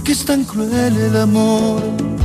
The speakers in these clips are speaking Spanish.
porque es tan cruel el amor.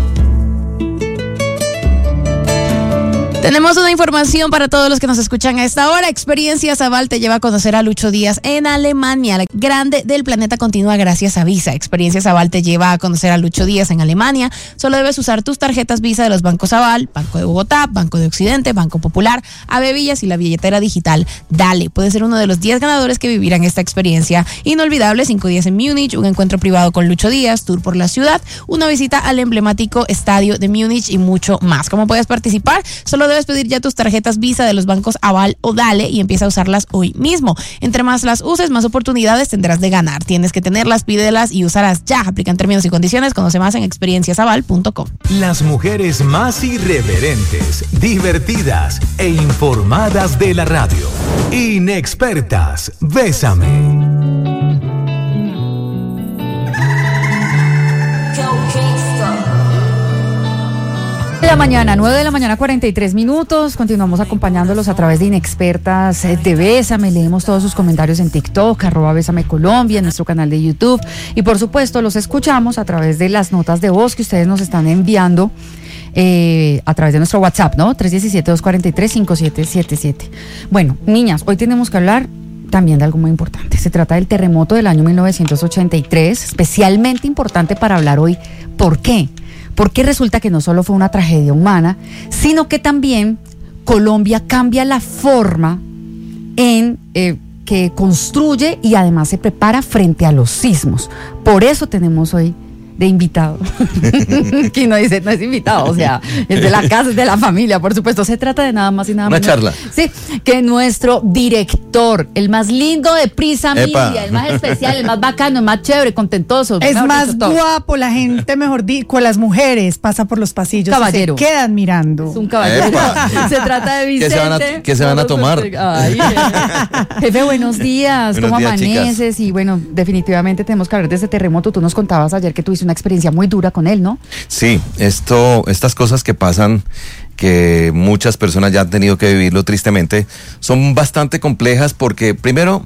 Tenemos una información para todos los que nos escuchan a esta hora. Experiencia Zaval te lleva a conocer a Lucho Díaz en Alemania. La grande del planeta continúa gracias a Visa. Experiencia Zaval te lleva a conocer a Lucho Díaz en Alemania. Solo debes usar tus tarjetas Visa de los bancos Zaval, Banco de Bogotá, Banco de Occidente, Banco Popular, AB Villas y la billetera digital Dale. Puedes ser uno de los 10 ganadores que vivirán esta experiencia inolvidable. 5 días en Múnich, un encuentro privado con Lucho Díaz, tour por la ciudad, una visita al emblemático estadio de Múnich y mucho más. ¿Cómo puedes participar? Solo debes pedir ya tus tarjetas Visa de los bancos Aval o Dale y empieza a usarlas hoy mismo. Entre más las uses, más oportunidades tendrás de ganar. Tienes que tenerlas, pídelas y usarlas ya. Aplican términos y condiciones. Conoce más en experienciasaval.com. Las mujeres más irreverentes, divertidas e informadas de la radio. Inexpertas, Bésame. La mañana, 9 de la mañana, 43 minutos. Continuamos acompañándolos a través de Inexpertas de Bésame. Leemos todos sus comentarios en TikTok, @Bésame Colombia, en nuestro canal de YouTube. Y por supuesto, los escuchamos a través de las notas de voz que ustedes nos están enviando a través de nuestro WhatsApp, ¿no? 317-243-5777. Bueno, niñas, hoy tenemos que hablar también de algo muy importante. Se trata del terremoto del año 1983, especialmente importante para hablar hoy. ¿Por qué? Porque resulta que no solo fue una tragedia humana, sino que también Colombia cambia la forma en que construye y además se prepara frente a los sismos. Por eso tenemos hoy de invitado. Aquí no dice, no es invitado, o sea, es de la casa, es de la familia, por supuesto. Se trata de nada más y nada menos. Una charla. Sí, que nuestro director, el más lindo de Prisa Media, el más especial, el más bacano, el más chévere, contentoso. Es más guapo, la gente, mejor dicho, con las mujeres pasa por los pasillos. Caballero. Y se quedan mirando. Es un caballero. Se trata de Vicente. ¿Qué se van a tomar? Ay, jefe, buenos días. Buenos ¿Cómo días, amaneces? chicas. Y bueno, definitivamente tenemos que hablar de ese terremoto. Tú nos contabas ayer que tuviste una experiencia muy dura con él, ¿no? Sí, estas cosas que pasan, que muchas personas ya han tenido que vivirlo tristemente, son bastante complejas porque primero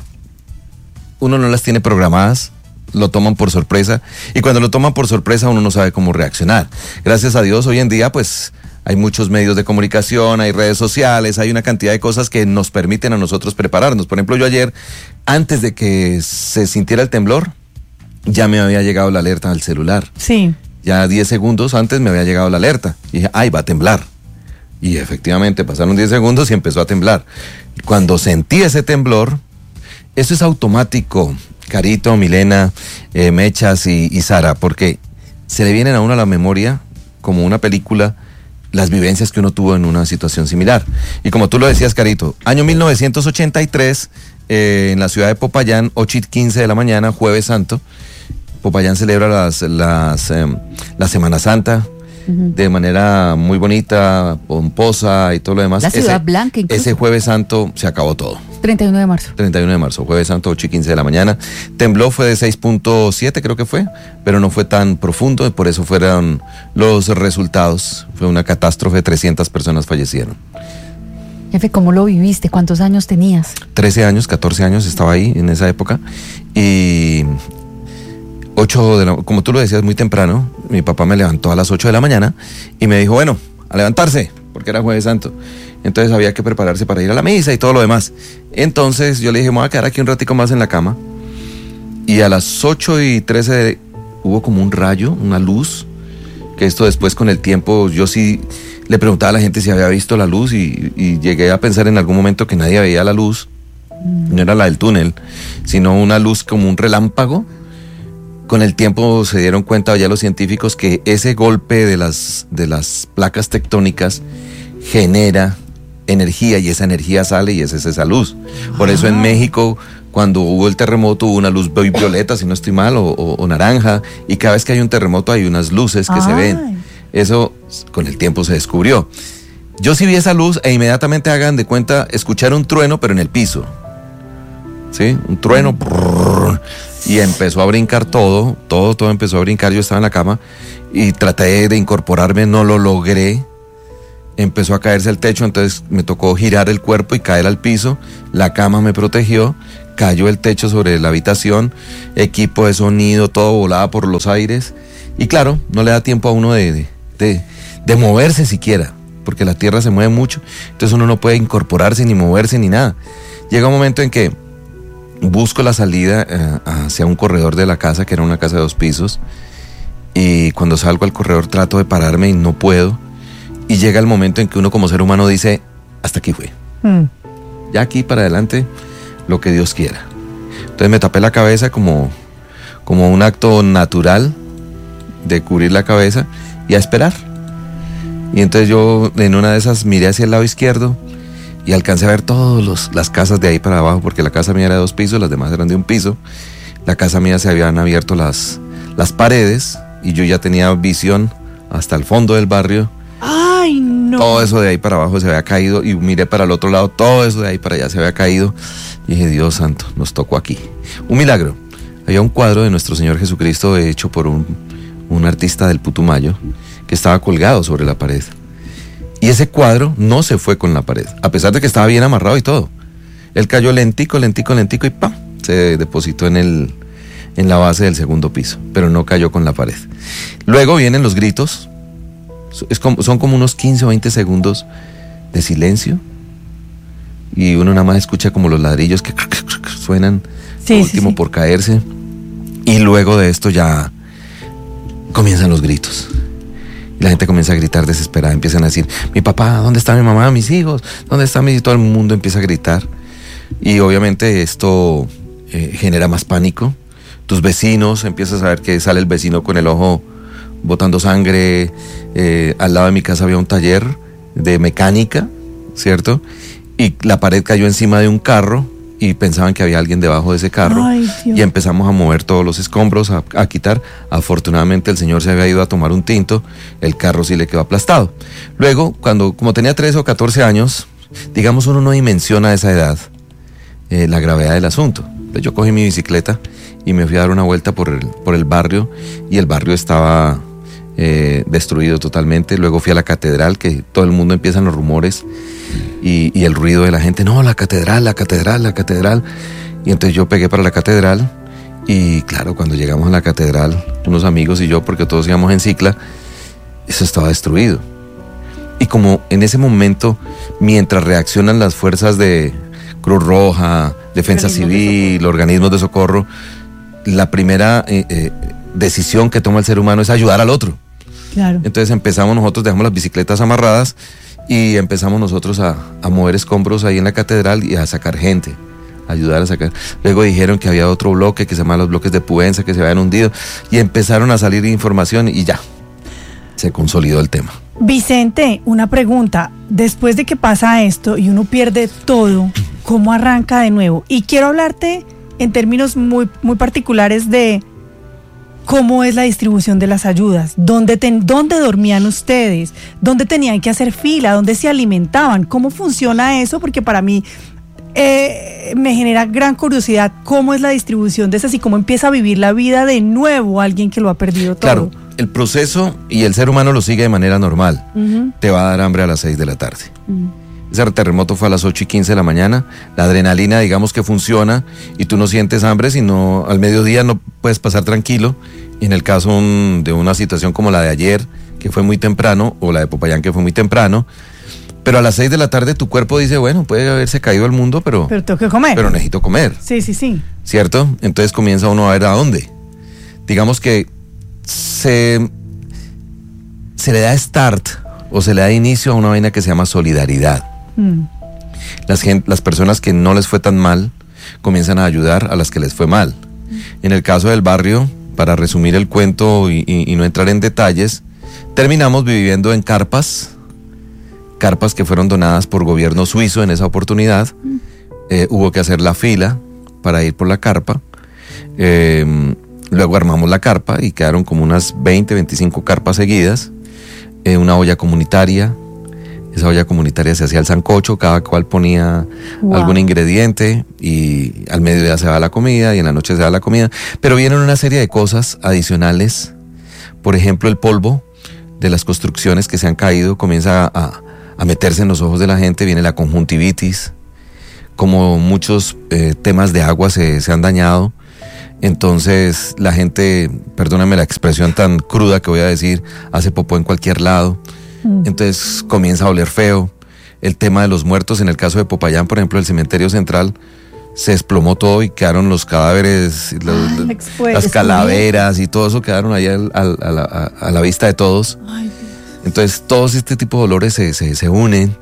uno no las tiene programadas, lo toman por sorpresa y cuando lo toman por sorpresa uno no sabe cómo reaccionar. Gracias a Dios hoy en día pues hay muchos medios de comunicación, hay redes sociales, hay una cantidad de cosas que nos permiten a nosotros prepararnos. Por ejemplo, yo ayer, antes de que se sintiera el temblor, ya me había llegado la alerta al celular. Sí. Ya 10 segundos antes me había llegado la alerta. Y dije, ay, va a temblar. Y efectivamente pasaron 10 segundos y empezó a temblar. Cuando sentí ese temblor, eso es automático, Carito, Milena, Mechas y Sara, porque se le vienen a uno a la memoria, como una película, las vivencias que uno tuvo en una situación similar. Y como tú lo decías, Carito, año 1983, en la ciudad de Popayán, 8:15 de la mañana, Jueves Santo. Popayán celebra la Semana Santa de manera muy bonita, pomposa y todo lo demás. La ciudad blanca incluso. Ese Jueves Santo se acabó todo. 31 de marzo. 31 de marzo, Jueves Santo, 8:15 de la mañana. Tembló, fue de 6.7 creo que fue, pero no fue tan profundo y por eso fueron los resultados. Fue una catástrofe, 300 personas fallecieron. Jefe, ¿cómo lo viviste? ¿Cuántos años tenías? 13 años, 14 años estaba ahí en esa época y... como tú lo decías muy temprano, mi papá me levantó a las 8 de la mañana y me dijo, bueno, a levantarse, porque era Jueves Santo. Entonces había que prepararse para ir a la misa y todo lo demás. Entonces yo le dije, me voy a quedar aquí un ratico más en la cama. Y a las 8:13 hubo como un rayo, una luz, que esto después con el tiempo yo sí le preguntaba a la gente si había visto la luz y llegué a pensar en algún momento que nadie veía la luz. No era la del túnel, sino una luz como un relámpago. Con el tiempo se dieron cuenta ya los científicos que ese golpe de las placas tectónicas genera energía y esa energía sale y esa es esa luz. Por eso en México, cuando hubo el terremoto, hubo una luz violeta, si no estoy mal, o naranja, y cada vez que hay un terremoto hay unas luces que se ven. Eso con el tiempo se descubrió. Yo sí vi esa luz e inmediatamente hagan de cuenta escuchar un trueno, pero en el piso. ¿Sí? Un trueno. Brrr, y empezó a brincar todo empezó a brincar. Yo estaba en la cama y traté de incorporarme, no lo logré. Empezó a caerse el techo, entonces me tocó girar el cuerpo y caer al piso. La cama me protegió, cayó el techo sobre la habitación, equipo de sonido, todo volaba por los aires. Y claro, no le da tiempo a uno de moverse siquiera, porque la tierra se mueve mucho, entonces uno no puede incorporarse, ni moverse, ni nada. Llega un momento en que busco la salida hacia un corredor de la casa, que era una casa de 2 pisos, y cuando salgo al corredor trato de pararme y no puedo, y llega el momento en que uno como ser humano dice, hasta aquí fue. Ya aquí para adelante, lo que Dios quiera. Entonces me tapé la cabeza como un acto natural de cubrir la cabeza y a esperar. Y entonces yo en una de esas miré hacia el lado izquierdo y alcancé a ver todas las casas de ahí para abajo, porque la casa mía era de 2 pisos, las demás eran de 1 piso. La casa mía se habían abierto las paredes y yo ya tenía visión hasta el fondo del barrio. ¡Ay, no! Todo eso de ahí para abajo se había caído y miré para el otro lado, todo eso de ahí para allá se había caído. Y dije, Dios santo, nos tocó aquí. Un milagro. Había un cuadro de nuestro Señor Jesucristo hecho por un artista del Putumayo que estaba colgado sobre la pared. Y ese cuadro no se fue con la pared, a pesar de que estaba bien amarrado y todo. Él cayó lentico y ¡pam! Se depositó en la base del 2.º piso, pero no cayó con la pared. Luego vienen los gritos. Son como unos 15 o 20 segundos de silencio y uno nada más escucha como los ladrillos que suenan, último por caerse, y luego de esto ya comienzan los gritos y la gente comienza a gritar desesperada, empiezan a decir, mi papá, ¿dónde está mi mamá? Mis hijos, ¿dónde está mi...? Todo el mundo empieza a gritar y obviamente esto genera más pánico. Tus vecinos, empiezas a ver que sale el vecino con el ojo botando sangre. Al lado de mi casa había un taller de mecánica, ¿cierto? Y la pared cayó encima de un carro y pensaban que había alguien debajo de ese carro. Ay, Dios. Y empezamos a mover todos los escombros, a quitar. Afortunadamente el señor se había ido a tomar un tinto, el carro sí le quedó aplastado. Luego, como tenía 13 o 14 años, digamos, uno no dimensiona a esa edad la gravedad del asunto. Entonces yo cogí mi bicicleta y me fui a dar una vuelta por el barrio, y el barrio estaba destruido totalmente. Luego fui a la catedral, que todo el mundo empiezan los rumores y el ruido de la gente, no, la catedral. Y entonces yo pegué para la catedral y claro, cuando llegamos a la catedral, unos amigos y yo, porque todos íbamos en cicla, eso estaba destruido. Y como en ese momento, mientras reaccionan las fuerzas de Cruz Roja, Defensa Civil, organismos de socorro, la primera decisión que toma el ser humano es ayudar al otro. Claro. Entonces empezamos nosotros, dejamos las bicicletas amarradas y empezamos nosotros a mover escombros ahí en la catedral y a sacar gente, a ayudar a sacar. Luego dijeron que había otro bloque que se llama los bloques de Puenza, que se habían hundido, y empezaron a salir información y ya, se consolidó el tema. Vicente, una pregunta. Después de que pasa esto y uno pierde todo, ¿cómo arranca de nuevo? Y quiero hablarte en términos muy, muy particulares de cómo es la distribución de las ayudas, dónde dormían ustedes, dónde tenían que hacer fila, dónde se alimentaban, cómo funciona eso, porque para mí me genera gran curiosidad cómo es la distribución de esas y cómo empieza a vivir la vida de nuevo alguien que lo ha perdido todo. Claro, el proceso y el ser humano lo sigue de manera normal. Te va a dar hambre a las 6 de la tarde. Ese terremoto fue a las 8:15 de la mañana. La adrenalina, digamos que funciona y tú no sientes hambre, sino al mediodía no puedes pasar tranquilo. Y en el caso de una situación como la de ayer, que fue muy temprano, o la de Popayán, que fue muy temprano, pero a las 6 de la tarde tu cuerpo dice, bueno, puede haberse caído el mundo, pero tengo que comer. Pero necesito comer. Sí. ¿Cierto? Entonces comienza uno a ver a dónde. Digamos que se le da start o se le da inicio a una vaina que se llama solidaridad. Las personas que no les fue tan mal comienzan a ayudar a las que les fue mal. En el caso del barrio, para resumir el cuento y no entrar en detalles, terminamos viviendo en carpas que fueron donadas por gobierno suizo en esa oportunidad. Hubo que hacer la fila para ir por la carpa. Luego armamos la carpa y quedaron como unas 25 carpas seguidas. Una olla comunitaria. Esa olla comunitaria se hacía el sancocho, cada cual ponía algún ingrediente y al mediodía se daba la comida y en la noche se daba la comida. Pero vienen una serie de cosas adicionales. Por ejemplo, el polvo de las construcciones que se han caído comienza a meterse en los ojos de la gente. Viene la conjuntivitis. como muchos temas de agua se han dañado, entonces la gente, perdóname la expresión tan cruda que voy a decir, hace popó en cualquier lado, entonces comienza a oler feo. El tema de los muertos, en el caso de Popayán, por ejemplo, el cementerio central, se desplomó todo y quedaron los cadáveres, las calaveras y todo eso quedaron ahí a la vista de todos. Entonces todos este tipo de olores se unen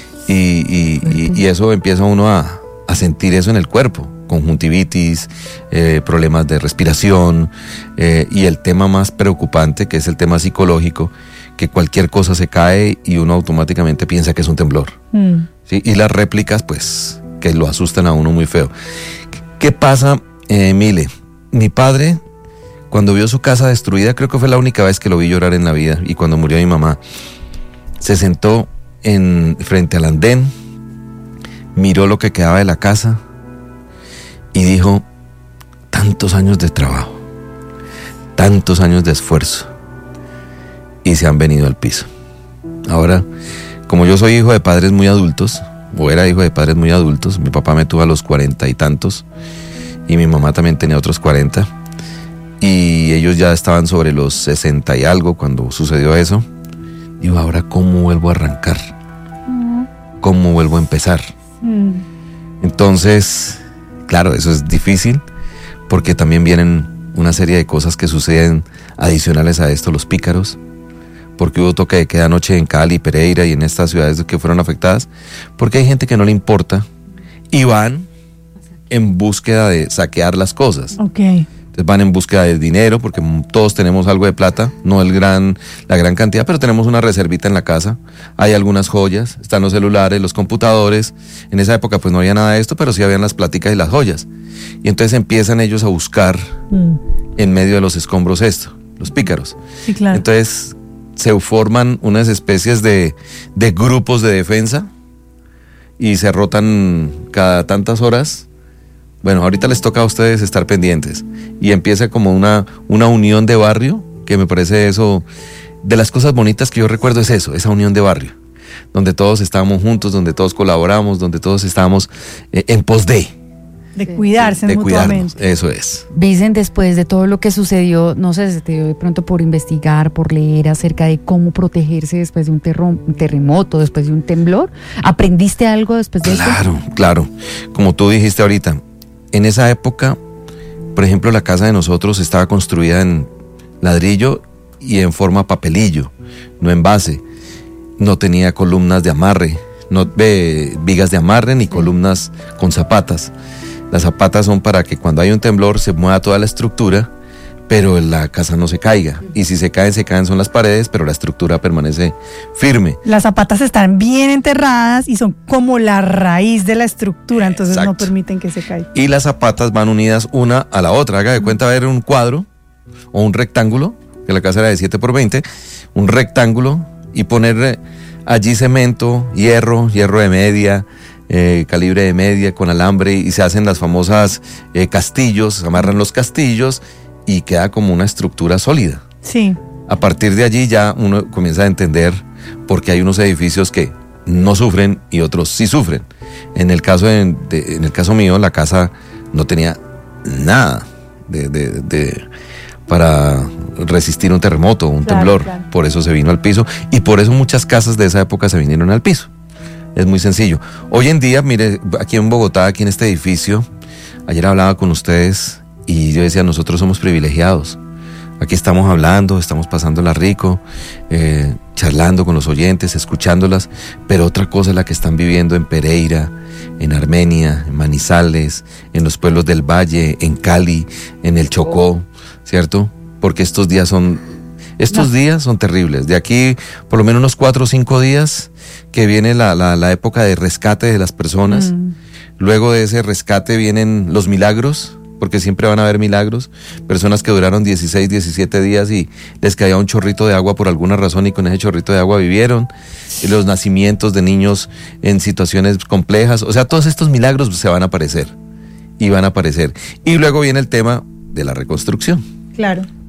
y eso empieza uno a sentir eso en el cuerpo, conjuntivitis, problemas de respiración, y el tema más preocupante, que es el tema psicológico, que cualquier cosa se cae y uno automáticamente piensa que es un temblor. ¿Sí? Y las réplicas, pues, que lo asustan a uno muy feo. ¿Qué pasa, Mile? Mi padre, cuando vio su casa destruida, creo que fue la única vez que lo vi llorar en la vida, y cuando murió mi mamá, se sentó frente al andén, miró lo que quedaba de la casa y dijo: tantos años de trabajo, tantos años de esfuerzo, y se han venido al piso. Ahora, como yo soy hijo de padres muy adultos, o era hijo de padres muy adultos, mi papá me tuvo a los 40 y tantos, y mi mamá también tenía otros 40, y ellos ya estaban sobre los 60 y algo cuando sucedió eso. Digo, ahora, ¿cómo vuelvo a arrancar? ¿Cómo vuelvo a empezar? Entonces, claro, eso es difícil, porque también vienen una serie de cosas que suceden adicionales a esto, los pícaros, porque hubo toque de queda anoche en Cali, Pereira y en estas ciudades que fueron afectadas, porque hay gente que no le importa y van en búsqueda de saquear las cosas. Okay. Entonces van en búsqueda de dinero, porque todos tenemos algo de plata, no la gran cantidad, pero tenemos una reservita en la casa. Hay algunas joyas, están los celulares, los computadores. En esa época pues no había nada de esto, pero sí habían las pláticas y las joyas. Y entonces empiezan ellos a buscar en medio de los escombros esto, los pícaros. Sí, claro. Entonces se forman unas especies de grupos de defensa y se rotan cada tantas horas. Bueno, ahorita les toca a ustedes estar pendientes, y empieza como una unión de barrio, que me parece eso, de las cosas bonitas que yo recuerdo es eso, esa unión de barrio, donde todos estábamos juntos, donde todos colaboramos, donde todos estábamos en pos de cuidarse mutuamente. Cuidarnos, eso es. Vicen, después de todo lo que sucedió, no sé, se te dio de pronto por investigar, por leer acerca de cómo protegerse después de un terremoto, después de un temblor. ¿Aprendiste algo después de eso? Claro. Como tú dijiste ahorita, en esa época, por ejemplo, la casa de nosotros estaba construida en ladrillo y en forma papelillo, no en base. No tenía columnas de amarre, no vigas de amarre ni columnas con zapatas. Las zapatas son para que cuando hay un temblor se mueva toda la estructura, pero la casa no se caiga. Y si se caen son las paredes, pero la estructura permanece firme. Las zapatas están bien enterradas y son como la raíz de la estructura, entonces no permiten que se caiga. Y las zapatas van unidas una a la otra. Haga de cuenta ver un cuadro o un rectángulo, que la casa era de 7x20, un rectángulo, y poner allí cemento, hierro de media, calibre de media con alambre, y se hacen las famosas castillos, se amarran los castillos y queda como una estructura sólida. Sí. A partir de allí ya uno comienza a entender por qué hay unos edificios que no sufren y otros sí sufren. En el caso en el caso mío, la casa no tenía nada para resistir un terremoto o un temblor. Claro. Por eso se vino al piso, y por eso muchas casas de esa época se vinieron al piso. Es muy sencillo. Hoy en día, mire, aquí en Bogotá, aquí en este edificio, ayer hablaba con ustedes y yo decía, nosotros somos privilegiados. Aquí estamos hablando, estamos pasándola rico, charlando con los oyentes, escuchándolas, pero otra cosa es la que están viviendo en Pereira, en Armenia, en Manizales, en los pueblos del Valle, en Cali, en el Chocó, ¿cierto? Porque estos días son terribles. De aquí, por lo menos unos 4 o 5 días, que viene la época de rescate de las personas. Luego de ese rescate vienen los milagros, porque siempre van a haber milagros. Personas que duraron 16, 17 días y les caía un chorrito de agua por alguna razón, y con ese chorrito de agua vivieron. Y los nacimientos de niños en situaciones complejas. O sea, todos estos milagros se van a aparecer. Y van a aparecer. Y luego viene el tema de la reconstrucción. Claro.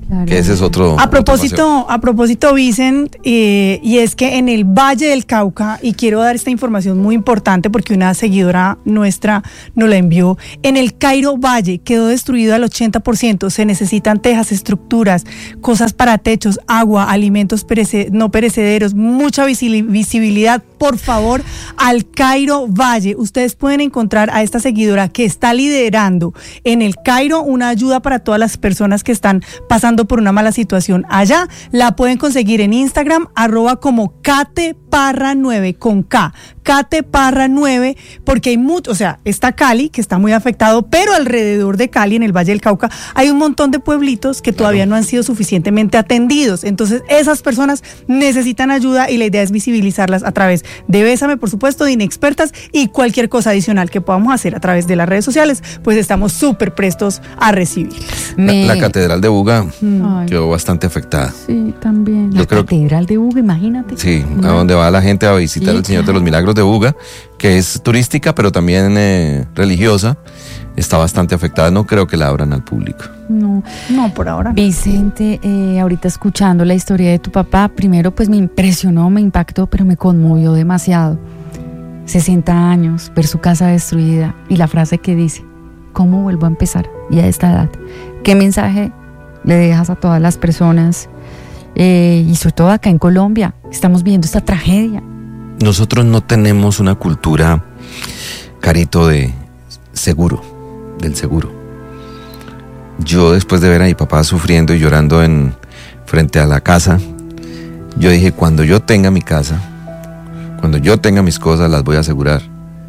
Claro. Que ese es otro. A propósito, Vicent, y es que en el Valle del Cauca, y quiero dar esta información muy importante porque una seguidora nuestra nos la envió, en el Cairo Valle quedó destruido al 80%, se necesitan tejas, estructuras, cosas para techos, agua, alimentos no perecederos, mucha visibilidad, por favor, al Cairo Valle. Ustedes pueden encontrar a esta seguidora que está liderando en el Cairo una ayuda para todas las personas que están pasando por una mala situación allá. La pueden conseguir en Instagram, @ Cateparra9 con K, Cateparra9, porque hay mucho, o sea, está Cali, que está muy afectado, pero alrededor de Cali, en el Valle del Cauca, hay un montón de pueblitos que todavía no han sido suficientemente atendidos. Entonces, esas personas necesitan ayuda y la idea es visibilizarlas a través de Bésame, por supuesto, de Inexpertas, y cualquier cosa adicional que podamos hacer a través de las redes sociales, pues estamos súper prestos a recibir. La Catedral de Buga Ay. quedó bastante afectada. Sí, también. Yo La creo que- Catedral de Buga, imagínate. Sí, a No. donde va la gente a visitar Sí, al Señor de claro. los Milagros de Buga, que es turística, pero también religiosa, está bastante afectada. No creo que la abran al público. No. No, por ahora. Vicente, ahorita escuchando la historia de tu papá, primero pues me impresionó, me impactó, pero me conmovió demasiado. 60 años, ver su casa destruida y la frase que dice, ¿cómo vuelvo a empezar? Y a esta edad, ¿qué mensaje le dejas a todas las personas? Y sobre todo acá en Colombia, estamos viendo esta tragedia. Nosotros no tenemos una cultura, Carito, de seguro, del seguro. Yo, después de ver a mi papá sufriendo y llorando frente a la casa, yo dije, cuando yo tenga mi casa, cuando yo tenga mis cosas, las voy a asegurar.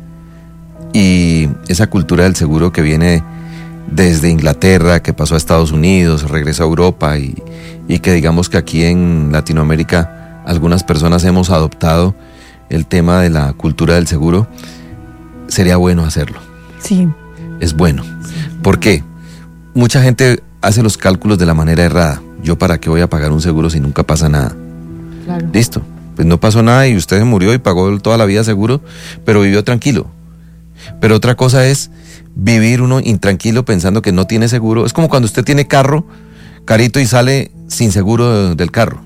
Y esa cultura del seguro que viene desde Inglaterra, que pasó a Estados Unidos, regresa a Europa y que digamos que aquí en Latinoamérica algunas personas hemos adoptado el tema de la cultura del seguro, sería bueno hacerlo. Sí. Es bueno. ¿Por qué? Mucha gente hace los cálculos de la manera errada. ¿Yo para qué voy a pagar un seguro si nunca pasa nada? Claro. Listo. Pues no pasó nada y usted se murió y pagó toda la vida seguro, pero vivió tranquilo. Pero otra cosa es vivir uno intranquilo pensando que no tiene seguro. Es como cuando usted tiene carro, Carito, y sale sin seguro del carro.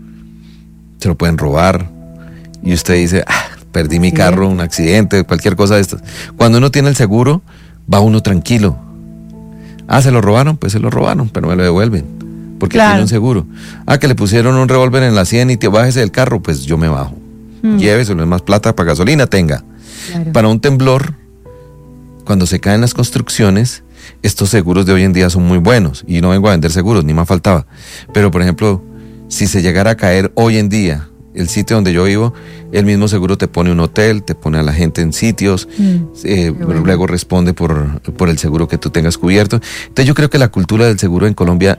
Se lo pueden robar y usted dice, perdí mi carro, un accidente, cualquier cosa de estas. Cuando uno tiene el seguro, va uno tranquilo. ¿Se lo robaron? Pues se lo robaron, pero me lo devuelven. Porque Claro. tiene un seguro. Que le pusieron un revólver en la sien y te bájese del carro, pues yo me bajo. Lléveselo, es más plata para gasolina, tenga. Claro. Para un temblor, cuando se caen las construcciones, estos seguros de hoy en día son muy buenos. Y no vengo a vender seguros, ni más faltaba. Pero, por ejemplo, si se llegara a caer hoy en día el sitio donde yo vivo, el mismo seguro te pone un hotel, te pone a la gente en sitios, luego responde por el seguro que tú tengas cubierto. Entonces yo creo que la cultura del seguro en Colombia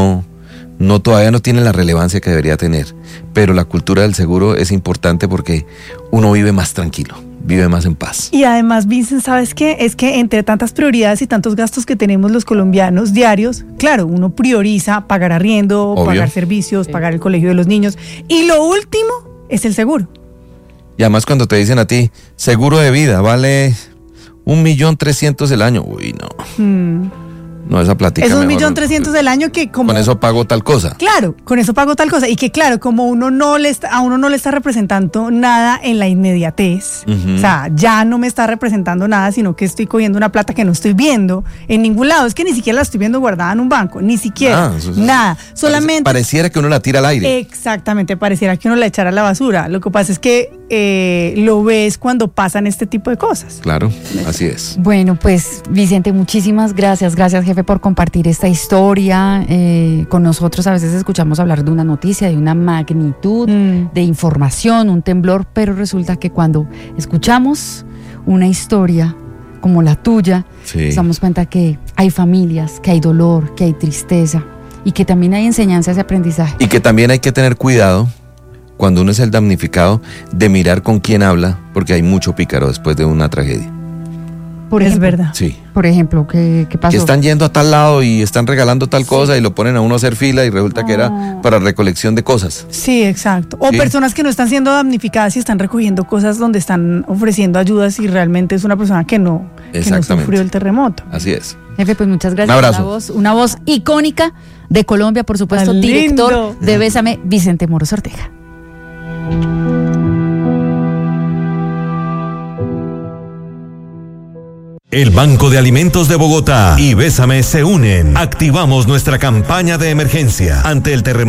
todavía no tiene la relevancia que debería tener, pero la cultura del seguro es importante porque uno vive más tranquilo, vive más en paz. Y además, Vincent, ¿sabes qué? Es que entre tantas prioridades y tantos gastos que tenemos los colombianos diarios, claro, uno prioriza pagar arriendo, Obvio. pagar servicios, pagar el colegio de los niños, y lo último es el seguro. Y además cuando te dicen a ti, seguro de vida vale 1.300.000 el año, uy, no. No, esa plática. Es mejor, 1.300.000 del año que como... Con eso pago tal cosa. Claro, con eso pago tal cosa. Y que claro, como a uno no le está representando nada en la inmediatez, o sea, ya no me está representando nada, sino que estoy cogiendo una plata que no estoy viendo en ningún lado. Es que ni siquiera la estoy viendo guardada en un banco, ni siquiera, Eso es- nada. Solamente... Pareciera que uno la tira al aire. Exactamente, pareciera que uno la echara a la basura. Lo que pasa es que lo ves cuando pasan este tipo de cosas. Claro, así es. Bueno, pues Vicente, muchísimas gracias. Gracias, jefe, por compartir esta historia con nosotros. A veces escuchamos hablar de una noticia, de una magnitud, de información, un temblor, pero resulta que cuando escuchamos una historia como la tuya, Sí. nos damos cuenta que hay familias, que hay dolor, que hay tristeza y que también hay enseñanzas y aprendizaje. Y que también hay que tener cuidado cuando uno es el damnificado de mirar con quién habla, porque hay mucho pícaro después de una tragedia. Por Es ejemplo, verdad. Sí. Por ejemplo, ¿qué pasó? Que están yendo a tal lado y están regalando tal cosa y lo ponen a uno a hacer fila y resulta que era para recolección de cosas. Sí, exacto. O Sí. personas que no están siendo damnificadas y están recogiendo cosas donde están ofreciendo ayudas y realmente es una persona que no Exactamente. sufrió el terremoto. Así es. Jefe, pues muchas gracias. Un abrazo. Una voz icónica de Colombia, por supuesto, Tan director lindo. de Bésame, Vicente Moros Ortega. El Banco de Alimentos de Bogotá y Bésame se unen. Activamos nuestra campaña de emergencia ante el terremoto